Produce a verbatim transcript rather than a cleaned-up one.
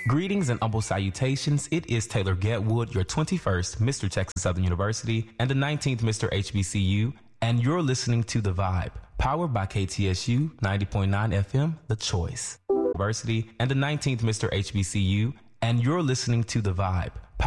Greetings and humble salutations. It is Taylor Getwood, your twenty-first Mister Texas Southern University and the nineteenth Mister H B C U, and you're listening to The Vibe, powered by K T S U ninety point nine F M, The Choice University and the nineteenth Mister H B C U, and you're listening to The Vibe,